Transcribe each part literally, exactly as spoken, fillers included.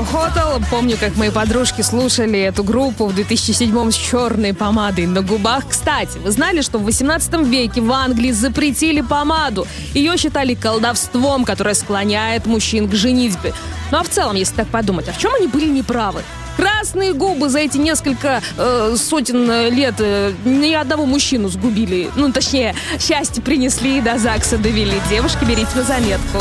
Hotel. Помню, как мои подружки слушали эту группу в две тысячи седьмом с черной помадой на губах. Кстати, вы знали, что в восемнадцатом веке в Англии запретили помаду? Ее считали колдовством, которое склоняет мужчин к женитьбе. Ну а в целом, если так подумать, а в чем они были неправы? Красные губы за эти несколько э, сотен лет э, ни одного мужчину сгубили. Ну, точнее, счастье принесли и до ЗАГСа довели. Девушки, берите на заметку.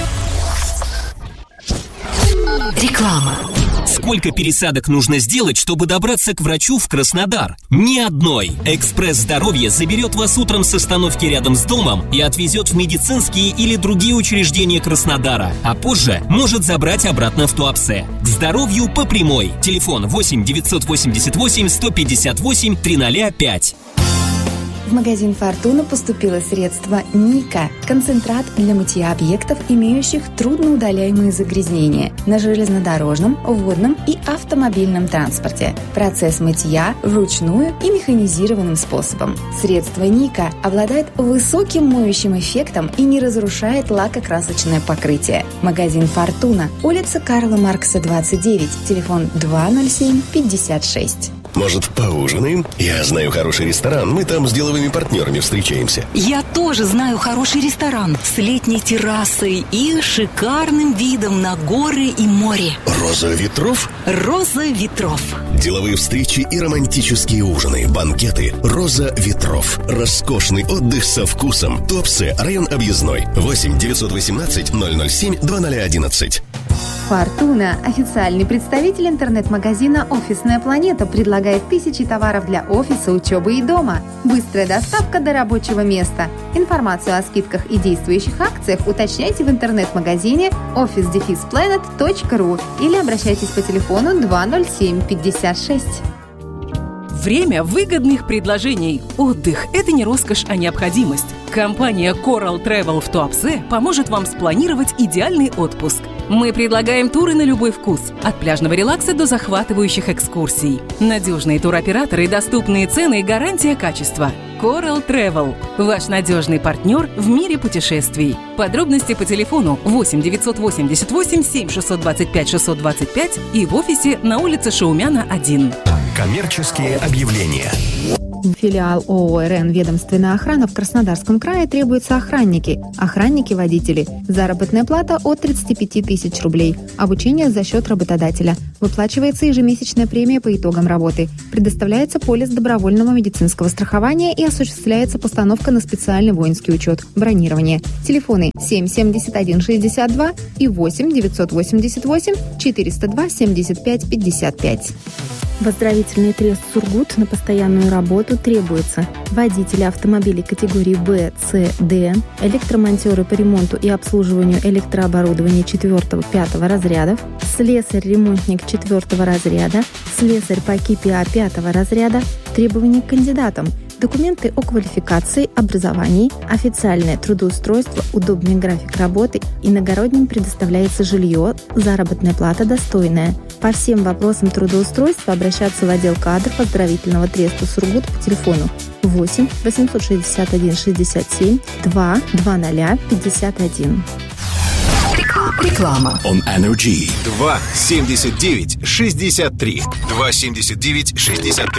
Реклама. Сколько пересадок нужно сделать, чтобы добраться к врачу в Краснодар? Ни одной. Экспресс здоровья заберет вас утром с остановки рядом с домом и отвезет в медицинские или другие учреждения Краснодара, а позже может забрать обратно в Туапсе. К здоровью по прямой. Телефон восемь девятьсот восемьдесят восемь сто пятьдесят восемь триста пять. В магазин «Фортуна» поступило средство «Ника» – концентрат для мытья объектов, имеющих трудноудаляемые загрязнения на железнодорожном, водном и автомобильном транспорте. Процесс мытья вручную и механизированным способом. Средство «Ника» обладает высоким моющим эффектом и не разрушает лакокрасочное покрытие. Магазин «Фортуна», улица Карла Маркса, двадцать девять, телефон два ноль семь пятьдесят шесть. Может, поужинаем? Я знаю хороший ресторан, мы там с деловыми партнерами встречаемся. Я тоже знаю хороший ресторан с летней террасой и шикарным видом на горы и море. «Роза ветров»? «Роза ветров». Деловые встречи и романтические ужины, банкеты. «Роза ветров». Роскошный отдых со вкусом. Туапсе, район Объездной. восемь девятьсот восемнадцать ноль ноль семь два ноль одиннадцать. «Фортуна» – официальный представитель интернет-магазина «Офисная планета», предлагает тысячи товаров для офиса, учебы и дома. Быстрая доставка до рабочего места. Информацию о скидках и действующих акциях уточняйте в интернет-магазине офис дефис планет точка ру или обращайтесь по телефону два ноль семь пятьдесят шесть. Время выгодных предложений. Отдых – это не роскошь, а необходимость. Компания Coral Travel в Туапсе поможет вам спланировать идеальный отпуск. Мы предлагаем туры на любой вкус, от пляжного релакса до захватывающих экскурсий. Надежные туроператоры, доступные цены и гарантия качества. Coral Travel – ваш надежный партнер в мире путешествий. Подробности по телефону восемь девятьсот восемьдесят восемь семь шестьсот двадцать пять шестьсот двадцать пять и в офисе на улице Шаумяна, один. Коммерческие объявления. Филиал ООО «РН Ведомственная охрана» в Краснодарском крае требуются охранники, охранники-водители. Заработная плата от тридцати пяти тысяч рублей. Обучение за счет работодателя. Выплачивается ежемесячная премия по итогам работы. Предоставляется полис добровольного медицинского страхования и осуществляется постановка на специальный воинский учет. Бронирование. Телефоны семь семьдесят один шестьдесят два и восемь девятьсот восемьдесят восемь четыреста два семьдесят пять пятьдесят пять. В оздоровительный трест «Сургут» на постоянную работу требуется водители автомобилей категории Б, С, Д, электромонтеры по ремонту и обслуживанию электрооборудования четвёртого-пятого разрядов, слесарь-ремонтник четвёртого разряда, слесарь по КИПИА пятого разряда. Требования к кандидатам: документы о квалификации, образовании, официальное трудоустройство, удобный график работы, иногородним предоставляется жилье, заработная плата достойная. По всем вопросам трудоустройства обращаться в отдел кадров оздоровительного треста «Сургут» по телефону восемь восемьсот шестьдесят один шестьдесят семь два двадцать пятьдесят один. Реклама. On Energy. два семьдесят девять шестьдесят три. два семьдесят девять шестьдесят три.